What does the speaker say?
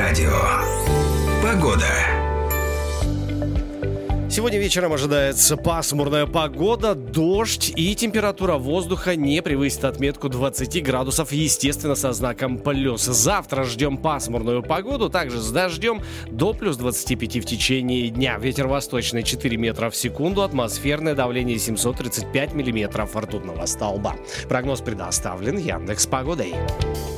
радио. Погода. Сегодня вечером ожидается пасмурная погода, дождь и температура воздуха не превысит отметку 20 градусов, естественно, со знаком плюс. Завтра ждем пасмурную погоду, также с дождем до плюс 25 в течение дня. Ветер восточный 4 метра в секунду, атмосферное давление 735 миллиметров ртутного столба. Прогноз предоставлен Яндекс.Погодой.